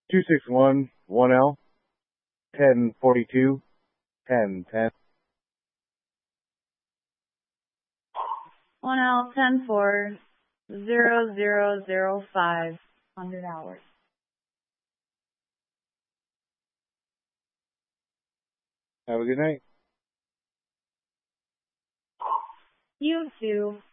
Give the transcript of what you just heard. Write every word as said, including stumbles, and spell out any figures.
two six one one L ten forty-two ten ten. one L ten four zero zero zero five hundred hours. Have a good night. You too.